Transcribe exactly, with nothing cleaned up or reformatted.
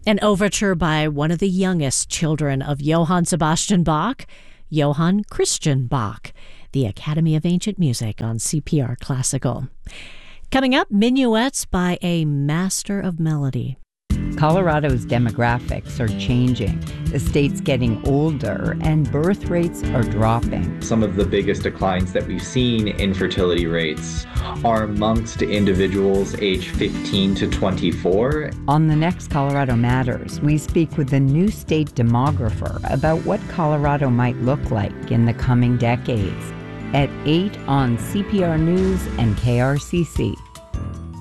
An overture by one of the youngest children of Johann Sebastian Bach, Johann Christian Bach, the Academy of Ancient Music on C P R Classical. Coming up, minuets by a master of melody. Colorado's demographics are changing. The state's getting older and birth rates are dropping. Some of the biggest declines that we've seen in fertility rates are amongst individuals aged fifteen to twenty-four. On the next Colorado Matters, we speak with the new state demographer about what Colorado might look like in the coming decades. At eight on C P R News and K R C C.